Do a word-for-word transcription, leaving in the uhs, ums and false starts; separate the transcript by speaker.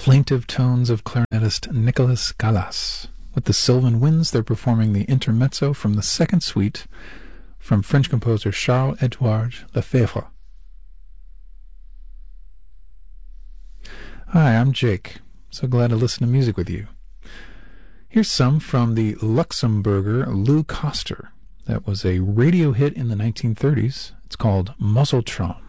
Speaker 1: plaintive tones of clarinetist Nicolas Galas. With the Sylvan Winds, they're performing the intermezzo from the second suite from French composer Charles-Édouard Lefebvre. Hi, I'm Jake. So glad to listen to music with you. Here's some from the Luxembourger Lou Koster. That was a radio hit in the nineteen thirties. It's called Muzzletron.